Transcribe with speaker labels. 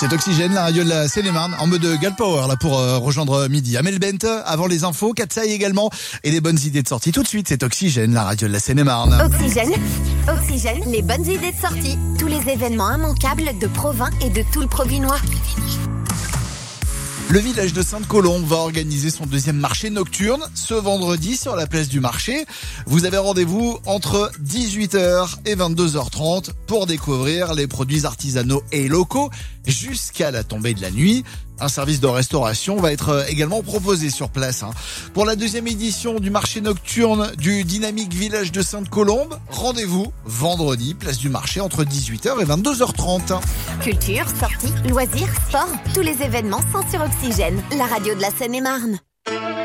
Speaker 1: C'est Oxygène, la radio de la Seine-et-Marne, en mode Gal Power là pour rejoindre midi. Amel Bent, avant les infos, Katsai également, et les bonnes idées de sortie. Tout de suite, c'est Oxygène, la radio de la Seine-et-Marne.
Speaker 2: Oxygène, les bonnes idées de sortie. Tous les événements immanquables de Provins et de tout le Provinois.
Speaker 1: Le village de Sainte-Colombe va organiser son deuxième marché nocturne ce vendredi sur la place du marché. Vous avez rendez-vous entre 18h et 22h30 pour découvrir les produits artisanaux et locaux jusqu'à la tombée de la nuit. Un service de restauration va être également proposé sur place. Pour la deuxième édition du marché nocturne du dynamique village de Sainte-Colombe, rendez-vous vendredi, place du marché entre 18h et 22h30.
Speaker 2: Culture, sorties, loisirs, sport, tous les événements sont sur Oxygène, la radio de la Seine-et-Marne.